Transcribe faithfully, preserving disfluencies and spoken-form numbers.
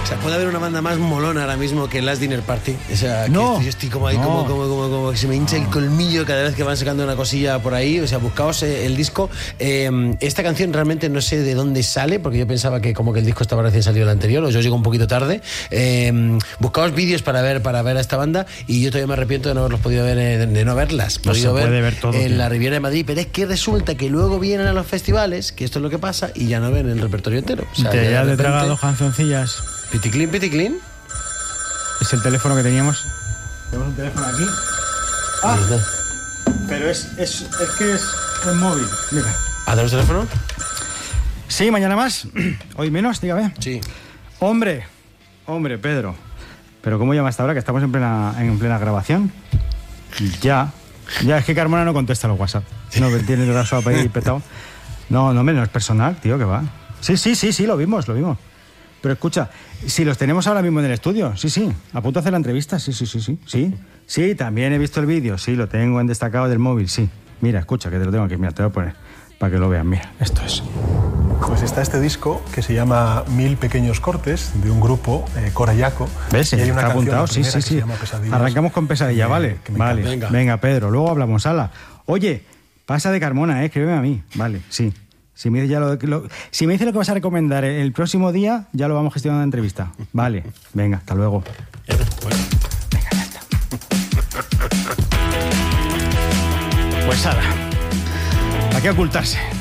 O sea, puede haber una banda más molona ahora mismo que Last Dinner Party. O sea, que no, yo estoy como ahí, no. como, como, como, como que se me hincha el colmillo cada vez que van sacando una cosilla por ahí. O sea, buscaos el disco. Eh, esta canción realmente no sé de dónde sale, porque yo pensaba que como que el disco estaba recién salido el anterior, o yo llego un poquito tarde. Eh, buscaos vídeos para ver, para ver a esta banda, y yo todavía me arrepiento de no haberlos podido ver, eh, de no haberlas No podido se ver, puede ver todo, en tío. la Riviera de Madrid. Pero es que resulta que luego vienen a los festivales, que esto es lo que pasa, y ya no ven el repertorio entero. O sea, Te ya ya de le he repente, tragado cancioncillas. piticlin, piticlin. Es el teléfono que teníamos. Tenemos un teléfono aquí. Ah, pero es, es, es que es un móvil. Mira. ¿A tenemos teléfono? Sí, mañana más. Hoy menos, dígame. Sí. Hombre, hombre, Pedro. Pero ¿cómo llama hasta ahora que estamos en plena, en plena grabación? Ya. Ya, es que Carmona no contesta los WhatsApp. No, que tiene el brazo ahí petado. No, no, no es personal, tío, que va. Sí, sí, sí, sí, lo vimos, lo vimos. Pero escucha, si los tenemos ahora mismo en el estudio, sí, sí, a punto de hacer la entrevista, sí, sí, sí, sí, sí, sí, también he visto el vídeo, sí, lo tengo en destacado del móvil, sí. Mira, escucha, que te lo tengo aquí, mira, te lo voy a poner para que lo vean, mira, esto es. Pues está este disco que se llama Mil Pequeños Cortes, de un grupo, eh, Corayaco. ¿Ves? Y hay una Está canción, apuntado, la sí, primera, sí, que se sí. llama Pesadillas. Arrancamos con Pesadilla, Que- ¿vale? que me Vale, encanta. venga. Venga. venga, Pedro, luego hablamos, ala. Oye, pasa de Carmona, ¿eh? Escríbeme a mí, vale, sí. Si me, dice ya lo, lo, si me dice lo que vas a recomendar el próximo día, ya lo vamos gestionando en la entrevista. Vale, venga, hasta luego. Venga, ya está. Pues ala, ¿para qué ocultarse?